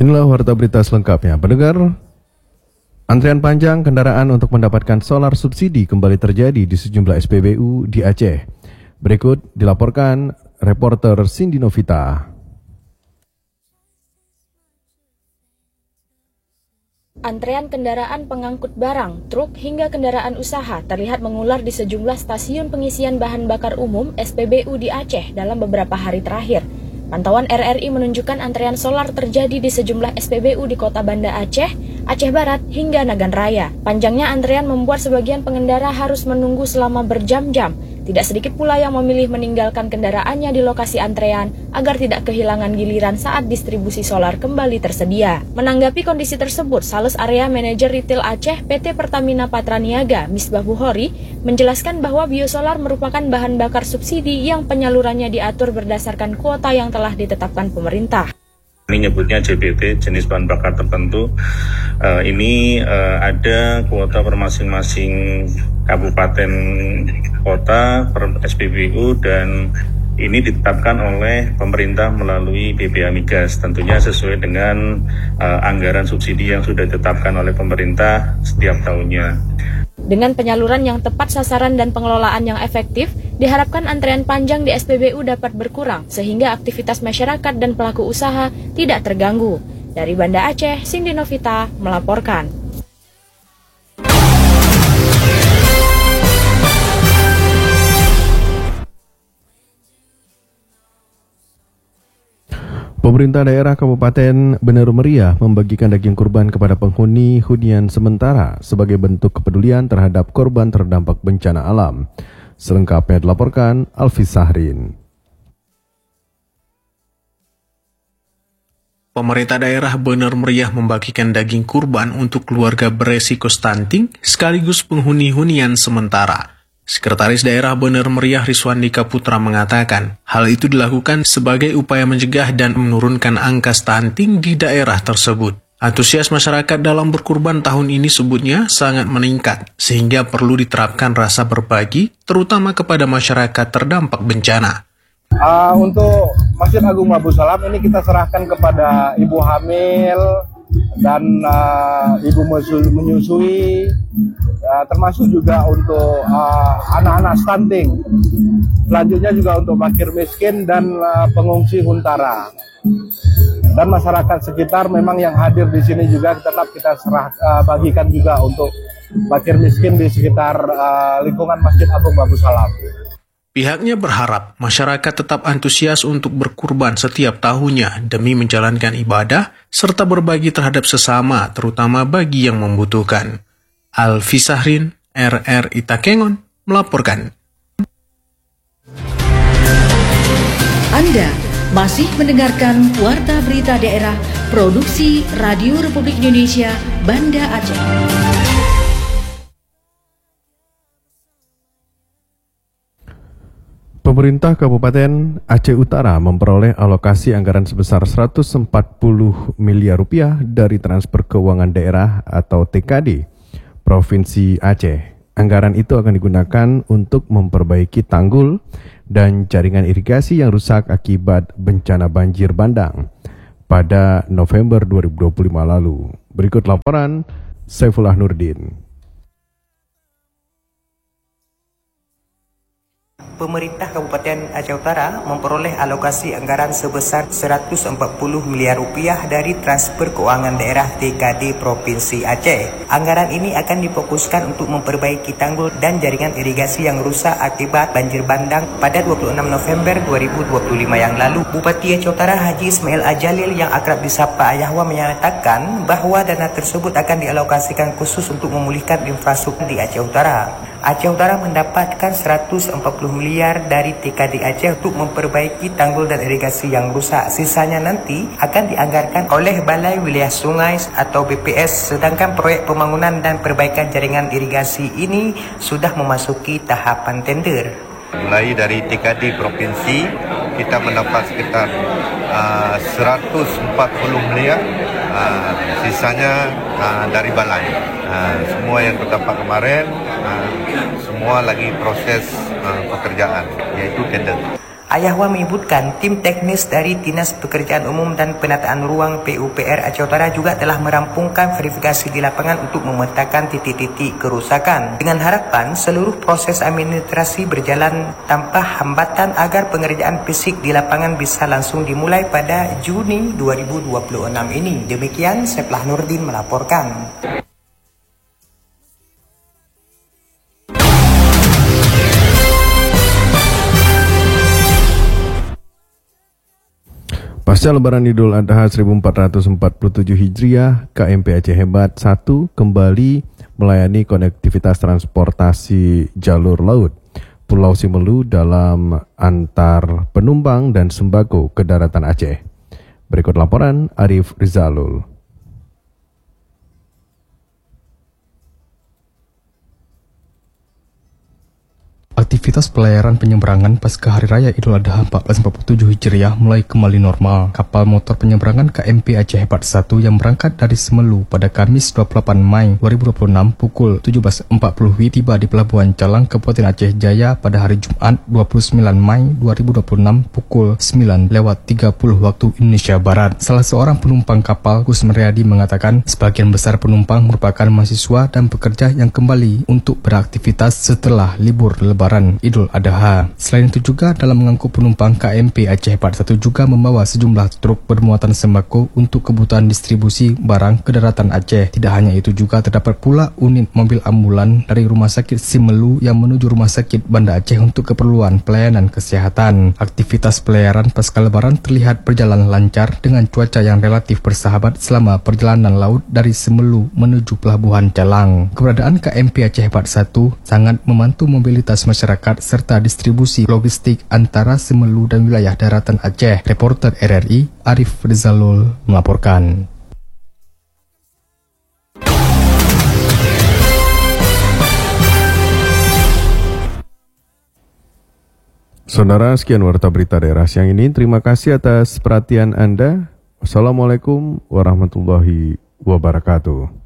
Inilah warta berita selengkapnya. Pendengar, antrian panjang kendaraan untuk mendapatkan solar subsidi kembali terjadi di sejumlah SPBU di Aceh. Berikut dilaporkan reporter Cindy Novita. Antrean kendaraan pengangkut barang, truk hingga kendaraan usaha terlihat mengular di sejumlah stasiun pengisian bahan bakar umum SPBU di Aceh dalam beberapa hari terakhir. Pantauan RRI menunjukkan antrean solar terjadi di sejumlah SPBU di Kota Banda Aceh, Aceh Barat, hingga Nagan Raya. Panjangnya antrean membuat sebagian pengendara harus menunggu selama berjam-jam. Tidak sedikit pula yang memilih meninggalkan kendaraannya di lokasi antrean agar tidak kehilangan giliran saat distribusi solar kembali tersedia. Menanggapi kondisi tersebut, Sales Area Manager Retail Aceh PT Pertamina Patraniaga, Misbah Bukhori, menjelaskan bahwa biosolar merupakan bahan bakar subsidi yang penyalurannya diatur berdasarkan kuota yang telah ditetapkan pemerintah. Ini nyebutnya JBT, jenis bahan bakar tertentu. Ini ada kuota per masing-masing kabupaten kota per SPBU dan ini ditetapkan oleh pemerintah melalui BPA Migas, tentunya sesuai dengan anggaran subsidi yang sudah ditetapkan oleh pemerintah setiap tahunnya. Dengan penyaluran yang tepat sasaran dan pengelolaan yang efektif, diharapkan antrean panjang di SPBU dapat berkurang sehingga aktivitas masyarakat dan pelaku usaha tidak terganggu. Dari Banda Aceh, Cindy Novita melaporkan. Pemerintah daerah Kabupaten Bener Meriah membagikan daging kurban kepada penghuni hunian sementara sebagai bentuk kepedulian terhadap korban terdampak bencana alam. Selengkapnya dilaporkan Alfi Sahrin. Pemerintah daerah Bener Meriah membagikan daging kurban untuk keluarga beresiko stunting sekaligus penghuni hunian sementara. Sekretaris Daerah Bener Meriah Rizwandika Putra mengatakan, hal itu dilakukan sebagai upaya mencegah dan menurunkan angka stunting di daerah tersebut. Antusias masyarakat dalam berkurban tahun ini sebutnya sangat meningkat, sehingga perlu diterapkan rasa berbagi, terutama kepada masyarakat terdampak bencana. Untuk Masjid Agung Babu Salam ini kita serahkan kepada ibu hamil dan ibu menyusui, termasuk juga untuk anak-anak stunting. Selanjutnya juga untuk fakir miskin dan pengungsi huntara. Dan masyarakat sekitar memang yang hadir di sini juga tetap kita bagikan juga untuk fakir miskin di sekitar lingkungan Masjid Agung Babu Salam. Pihaknya berharap masyarakat tetap antusias untuk berkurban setiap tahunnya demi menjalankan ibadah serta berbagi terhadap sesama, terutama bagi yang membutuhkan. Alfi Sahrin, RRI Takengon, melaporkan. Anda masih mendengarkan Warta Berita Daerah Produksi Radio Republik Indonesia, Banda Aceh. Pemerintah Kabupaten Aceh Utara memperoleh alokasi anggaran sebesar 140 miliar rupiah dari transfer keuangan daerah atau TKD Provinsi Aceh. Anggaran itu akan digunakan untuk memperbaiki tanggul dan jaringan irigasi yang rusak akibat bencana banjir bandang pada November 2025 lalu. Berikut laporan Saifullah Nurdin. Pemerintah Kabupaten Aceh Utara memperoleh alokasi anggaran sebesar 140 miliar rupiah dari transfer keuangan daerah TKD Provinsi Aceh. Anggaran ini akan difokuskan untuk memperbaiki tanggul dan jaringan irigasi yang rusak akibat banjir bandang pada 26 November 2025 yang lalu. Bupati Aceh Utara Haji Ismail Ajalil yang akrab disapa Ayahwa menyatakan bahwa dana tersebut akan dialokasikan khusus untuk memulihkan infrastruktur di Aceh Utara. Aceh Utara mendapatkan 140 miliar dari TKD Aceh untuk memperbaiki tanggul dan irigasi yang rusak. Sisanya nanti akan dianggarkan oleh Balai Wilayah Sungai atau BPS, sedangkan proyek pembangunan dan perbaikan jaringan irigasi ini sudah memasuki tahapan tender. Mulai dari TKD Provinsi, kita mendapat sekitar 140 miliar, sisanya dari Balai. Semua yang terdampak kemarin, semua lagi proses pekerjaan, yaitu tender. Ayahwa menyebutkan tim teknis dari Dinas Pekerjaan Umum dan Penataan Ruang PUPR Aceh Utara juga telah merampungkan verifikasi di lapangan untuk memetakan titik-titik kerusakan dengan harapan seluruh proses administrasi berjalan tanpa hambatan agar pengerjaan fisik di lapangan bisa langsung dimulai pada Juni 2026 ini. Demikian Seplah Nurdin melaporkan. Pasca Lebaran Idul Adha 1447 Hijriah, KMP Aceh Hebat 1 kembali melayani konektivitas transportasi jalur laut Pulau Simelu dalam antar penumpang dan sembako ke daratan Aceh. Berikut laporan Arif Rizalul. Aktivitas pelayaran penyeberangan pasca Hari Raya Idul Adha 1447 Hijriah mulai kembali normal. Kapal motor penyeberangan KMP Aceh Hebat 1 yang berangkat dari Semelu pada Kamis 28 Mei 2026 pukul 17.40 WIB tiba di Pelabuhan Calang, Kabupaten Aceh Jaya pada hari Jumat 29 Mei 2026 pukul 9.30 waktu Indonesia Barat. Salah seorang penumpang kapal, Gus Meriadi, mengatakan sebagian besar penumpang merupakan mahasiswa dan pekerja yang kembali untuk beraktivitas setelah libur Lebaran Idul Adha. Selain itu juga dalam mengangkut penumpang, KMP Aceh Hebat 1 juga membawa sejumlah truk bermuatan sembako untuk kebutuhan distribusi barang ke daratan Aceh. Tidak hanya itu juga terdapat pula unit mobil ambulan dari Rumah Sakit Simelu yang menuju Rumah Sakit Banda Aceh untuk keperluan pelayanan kesehatan. Aktivitas pelayaran pasca Lebaran terlihat berjalan lancar dengan cuaca yang relatif bersahabat selama perjalanan laut dari Semelu menuju Pelabuhan Calang. Keberadaan KMP Aceh Hebat 1 sangat membantu mobilitas masyarakat serta distribusi logistik antara Semelu dan wilayah daratan Aceh. Reporter RRI Arif Rizalul melaporkan. Saudara, sekian warta berita daerah siang ini. Terima kasih atas perhatian Anda. Wassalamualaikum warahmatullahi wabarakatuh.